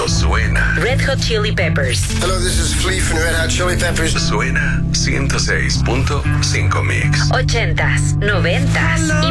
Esto suena. Red Hot Chili Peppers. Hello, this is Flea from Red Hot Chili Peppers. Suena 106.5 Mix. 80s, 90s y